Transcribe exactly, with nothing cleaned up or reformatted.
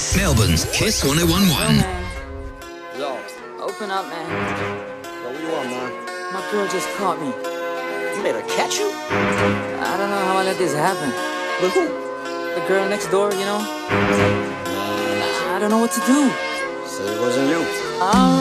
Melbourne's Kiss one oh one Yo, one. man. Yo, Open up, man. yo, what you want, man? My girl just caught me. You made her catch you? I don't know how I let this happen. With who? The girl next door, you know? I don't know what to do. Say it wasn't you. All